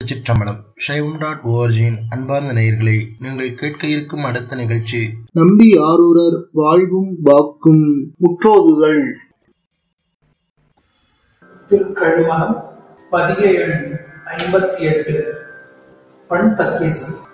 திருச்சிற்றம்பலம். சைவம்.org-இன் அன்பார்ந்த நேயர்களே, நீங்கள் கேட்க இருக்கும் அடுத்த நிகழ்ச்சி நம்பி ஆரூரர் வாழ்வும் வாக்கும் முற்றோதுதல். திருக்கழுமலம் பதிக எண் 58. பண் தக்கேசம்.